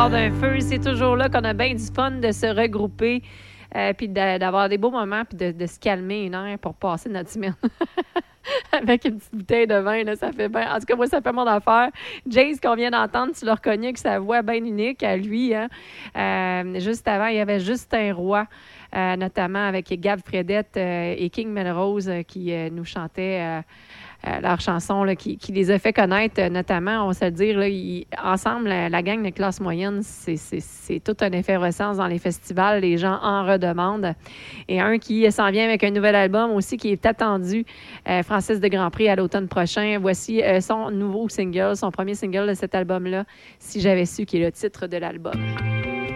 bord d'un feu. C'est toujours là qu'on a bien du fun de se regrouper, puis d'avoir des beaux moments, puis de se calmer une heure pour passer notre semaine. Avec une petite bouteille de vin, là, ça fait bien. En tout cas, moi, ça fait mon affaire. Jace, qu'on vient d'entendre, tu l'as reconnu avec sa voix bien unique à lui. Hein? Juste avant, il y avait Justin Roy, notamment avec Gab Fredette et King Melrose qui nous chantaient leur chanson là, qui les a fait connaître, notamment, on va se le dire, là, ensemble, la gang de classe moyenne, c'est toute une effervescence dans les festivals. Les gens en redemandent. Et un qui s'en vient avec un nouvel album aussi qui est attendu, Francis de Grand Prix, à l'automne prochain. Voici son nouveau single, son premier single de cet album-là, Si j'avais su, qui est le titre de l'album.